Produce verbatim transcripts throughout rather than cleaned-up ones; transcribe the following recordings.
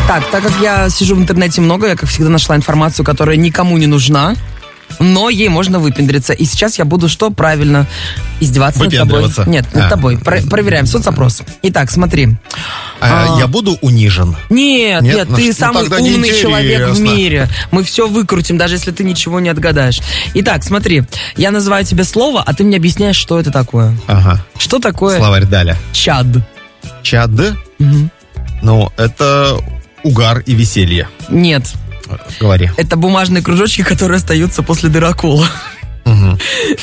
Так, так как я сижу в интернете много, я, как всегда, нашла информацию, которая никому не нужна, но ей можно выпендриться. И сейчас я буду что? Правильно издеваться над тобой. Нет, над а. тобой. Про- проверяем соцопрос. Итак, смотри. А, а, я буду унижен? Нет, нет, нет ты ну, самый ну, умный человек в мире. Мы все выкрутим, даже если ты ничего не отгадаешь. Итак, смотри. Я называю тебе слово, а ты мне объясняешь, что это такое. Ага. Что такое? Словарь Даля. Чад. Чад? Угу. Ну, это угар и веселье. Нет. Говори. Это бумажные кружочки, которые остаются после дырокола. Угу.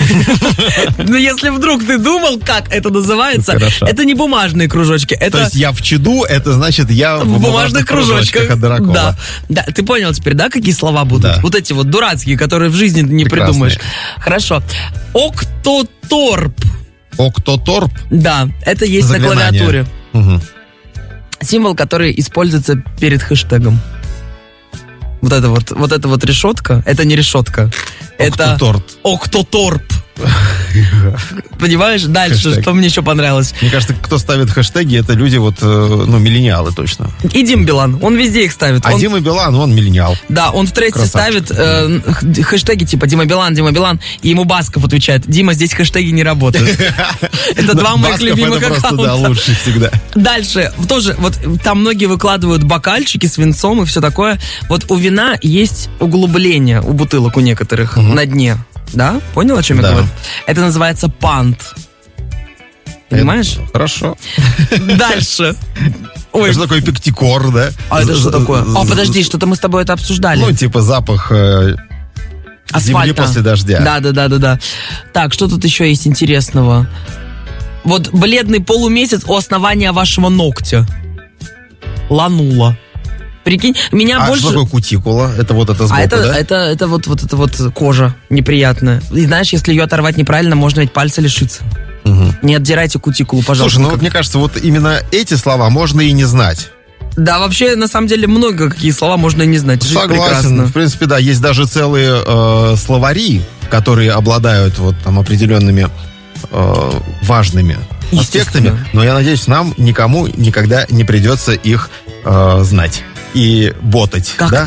Но если вдруг ты думал, как это называется, Хорошо. Это не бумажные кружочки. Это... То есть я в чаду, это значит я в, в бумажных, бумажных кружочках, кружочках от дырокола. Да. Да. Ты понял теперь, да, какие слова будут? Да. Вот эти вот дурацкие, которые в жизни не Прекрасные. Придумаешь. Хорошо. Октоторп. Октоторп? Да, это есть Заклинание. На клавиатуре. Угу. Символ, который используется перед хэштегом. Вот это вот, вот эта вот решетка, это не решетка. Октоторп. Это Октоторп. Понимаешь? Дальше, хэштег. Что мне еще понравилось. Мне кажется, кто ставит хэштеги, это люди вот, ну, миллениалы точно. И Дима Билан, он везде их ставит. А он... Дима Билан, он миллениал. Да, он в трессе ставит э, хэштеги типа Дима Билан, Дима Билан, и ему Басков отвечает: Дима, здесь хэштеги не работают. Это два моих любимых аккаунта. Да, лучше всегда. Дальше, тоже, вот там многие выкладывают бокальчики с винцом и все такое. Вот у вина есть углубление у бутылок у некоторых на дне. Да? Понял, о чем да. я говорю? Это называется пант. Понимаешь? Это хорошо. Дальше. Ой. Что такое пектикор, да? А это что такое? А, подожди, что-то мы с тобой это обсуждали. Ну, типа запах э, земли после дождя. Да, да, да, да, да. Так, что тут еще есть интересного? Вот бледный полумесяц у основания вашего ногтя. Ланула. Прикинь, меня а больше... А что такое кутикула? Это вот это сбоку, а это, да? это, это вот, вот, это вот кожа неприятная. И знаешь, если ее оторвать неправильно, можно ведь пальца лишиться. Угу. Не отдирайте кутикулу, пожалуйста. Слушай, ну вот мне кажется, вот именно эти слова можно и не знать. Да, вообще, на самом деле, много какие слова можно и не знать. Жить Согласен. Прекрасно. В принципе, да, есть даже целые э, словари, которые обладают вот там определенными э, важными аспектами. Но я надеюсь, нам никому никогда не придется их э, знать и ботать. Как да?